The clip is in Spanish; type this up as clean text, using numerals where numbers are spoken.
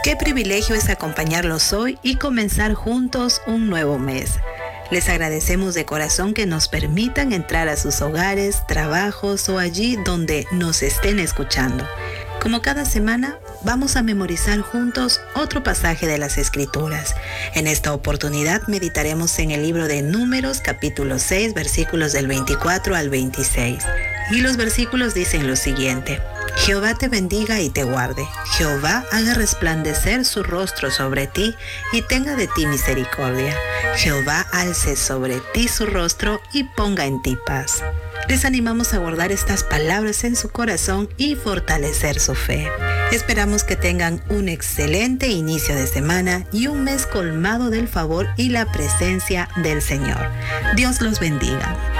Qué privilegio es acompañarlos hoy y comenzar juntos un nuevo mes. Les agradecemos de corazón que nos permitan entrar a sus hogares, trabajos o allí donde nos estén escuchando. Como cada semana, vamos a memorizar juntos otro pasaje de las Escrituras. En esta oportunidad meditaremos en el libro de Números, capítulo 6, versículos del 24 al 26. Y los versículos dicen lo siguiente: Jehová te bendiga y te guarde. Jehová haga resplandecer su rostro sobre ti y tenga de ti misericordia. Jehová alce sobre ti su rostro y ponga en ti paz. Les animamos a guardar estas palabras en su corazón y fortalecer su fe. Esperamos que tengan un excelente inicio de semana y un mes colmado del favor y la presencia del Señor. Dios los bendiga.